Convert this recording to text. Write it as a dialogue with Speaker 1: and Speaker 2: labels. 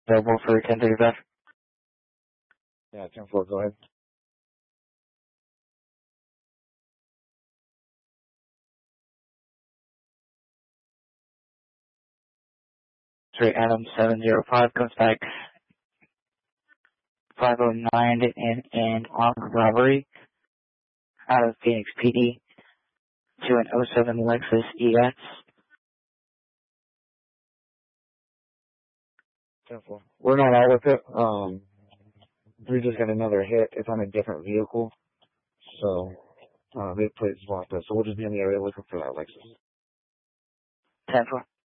Speaker 1: Available for 1035.
Speaker 2: Yeah, 10-4, go ahead.
Speaker 1: Three Adam 705 comes back 509 in armed robbery out of Phoenix PD to an '07 Lexus EX.
Speaker 2: 10-4. We're not out with it. We just got another hit. It's on a different vehicle. So, they played swapped us. So we'll just be in the area looking for that Lexus.
Speaker 1: 10-4.